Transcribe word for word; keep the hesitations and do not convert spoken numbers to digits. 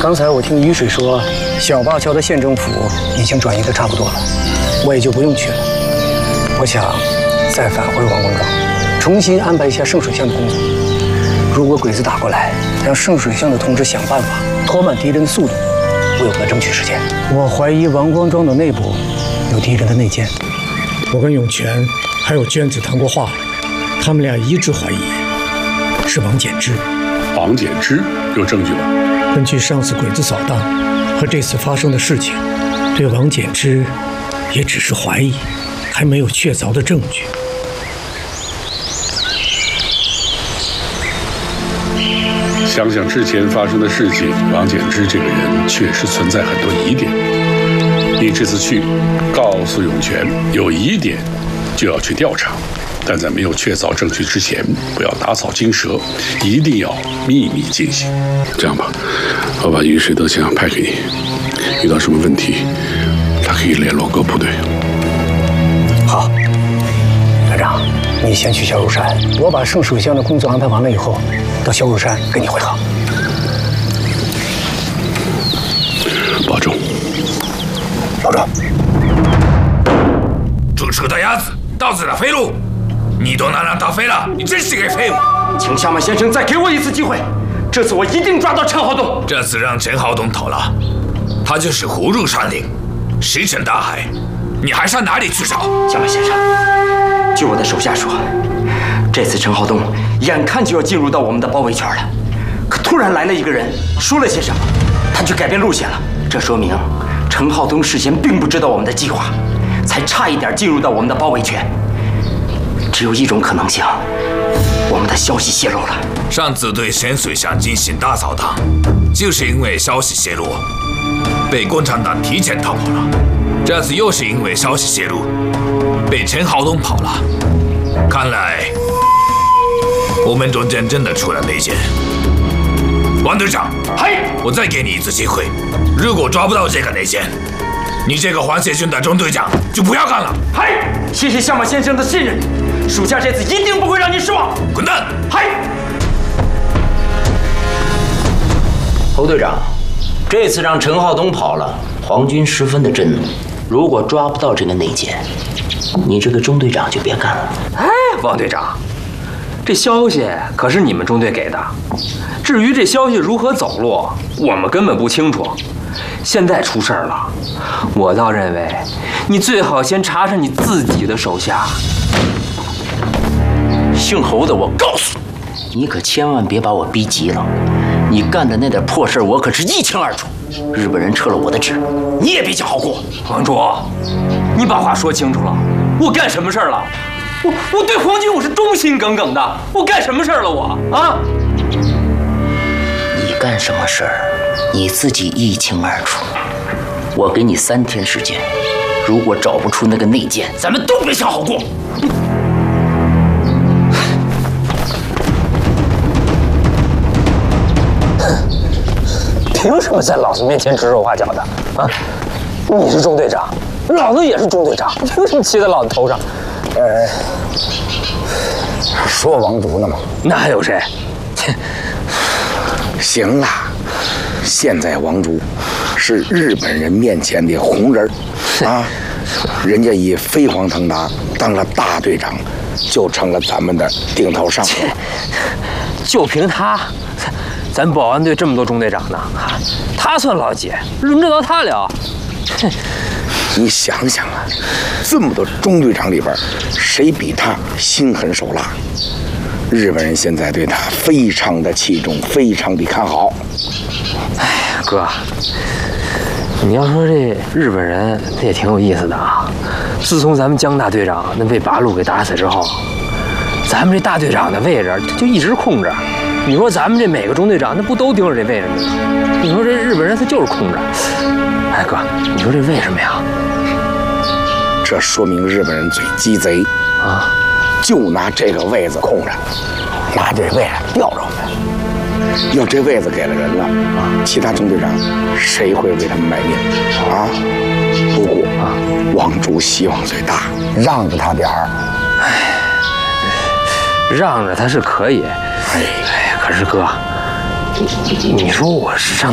刚才我听雨水说，小灞桥的县政府已经转移的差不多了，我也就不用去了。我想再返回王公庄，重新安排一下圣水巷的工作。如果鬼子打过来，让圣水巷的同志想办法拖慢敌人的速度，为我们争取时间。我怀疑王光庄的内部有敌人的内奸。 我跟永泉还有娟子谈过话了，他们俩一致怀疑是王简之。 王简之有证据吗？ 根据上次鬼子扫荡和这次发生的事情，对王简之也只是怀疑，还没有确凿的证据。 想想之前发生的事情，王简之这个人确实存在很多疑点。你这次去，告诉永泉有疑点就要去调查，但在没有确凿证据之前，不要打草惊蛇，一定要秘密进行。这样吧，我把雨水德强派给你，遇到什么问题，他可以联络各部队。 好，连长，你先去小乳山，我把圣水巷的工作安排完了以后，到小乳山跟你会合。 保重， 保重。 这扯的鸭子，刀子的废物，你都能让他飞了，你真是个废物！ 请夏曼先生再给我一次机会，这次我一定抓到陈浩东。 这次让陈浩东逃了，他就是胡入山林，石沉大海，你还上哪里去找？ 夏曼先生，据我的手下说，这次陈浩东眼看就要进入到我们的包围圈了，可突然来了一个人，说了些什么，他却改变路线了。这说明陈浩东事先并不知道我们的计划，才差一点进入到我们的包围圈。只有一种可能性，我们的消息泄露了。 上次对咸水巷进行大扫荡，就是因为消息泄露，被共产党提前逃跑了。这次又是因为消息泄露，被陈浩东跑了。看来我们中间真的出了内奸。王队长， 嘿， 我再给你一次机会，如果抓不到这个内奸，你这个黄协军的中队长就不要干了。 嘿，谢谢相马先生的信任，属下这次一定不会让您失望。 滚蛋！ 嘿， 侯队长，这次让陈浩东跑了，皇军十分的震怒。如果抓不到这个内奸，你这个中队长就别干了。 哎，王队长，这消息可是你们中队给的，至于这消息如何走路，我们根本不清楚。现在出事儿了，我倒认为你最好先查查你自己的手下。 姓侯的，我告诉你，你可千万别把我逼急了。你干的那点破事，我可是一清二楚。日本人撤了我的职，你也比较好过。 王主，你把话说清楚了，我干什么事儿了？我我对皇军我是忠心耿耿的，我干什么事儿了我啊？ 你干什么事儿，你自己一清二楚。我给你三天时间，如果找不出那个内奸，咱们都别想好过。 凭什么在老子面前指手画脚的啊？你是中队长，老子也是中队长，凭什么骑在老子头上？呃，说王竹呢吗？ 那还有谁？ 行了，现在王竹是日本人面前的红人啊，人家以飞黄腾达当了大队长，就成了咱们的顶头上司。 就凭他，咱保安队这么多中队长呢，他算老几？轮得到他了？ 你想想啊，这么多中队长里边，谁比他心狠手辣？日本人现在对他非常的器重，非常的看好。 哎呀，哥，你要说这日本人，他也挺有意思的啊。自从咱们江大队长那被八路给打死之后，咱们这大队长的位置就一直空着。你说咱们这每个中队长，那不都盯着这位置呢？你说这日本人他就是空着。哎哥，你说这为什么呀？ 这说明日本人最鸡贼啊！ 就拿这个位子空着，拿这位吊着我们。要这位子给了人了啊，其他中队长谁会为他们卖命啊？不过啊，王竹希望最大，让着他点儿。 哎，让着他是可以，哎，可是哥，你说我是上。